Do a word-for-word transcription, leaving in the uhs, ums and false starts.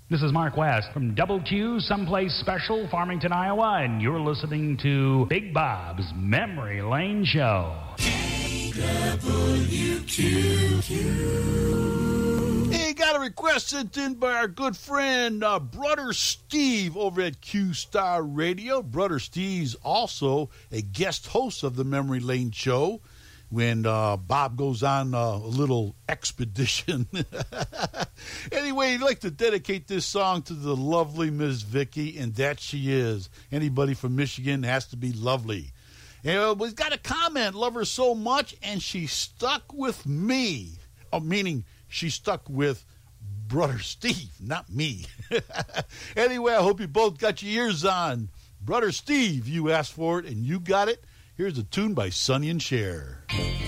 This is Mark West from Double Q, Someplace Special, Farmington, Iowa, and you're listening to Big Bob's Memory Lane Show. W Q Q. Hey, got a request sent in by our good friend, uh, Brother Steve over at Q-Star Radio. Brother Steve's also a guest host of the Memory Lane Show when uh, Bob goes on uh, a little expedition. Anyway, he'd like to dedicate this song to the lovely Miss Vicky, and that she is. Anybody from Michigan has to be lovely. And uh, we've got a comment, love her so much, and she stuck with me. Oh, meaning she stuck with Brother Steve, not me. Anyway, I hope you both got your ears on. Brother Steve, you asked for it, and you got it. Here's a tune by Sonny and Cher.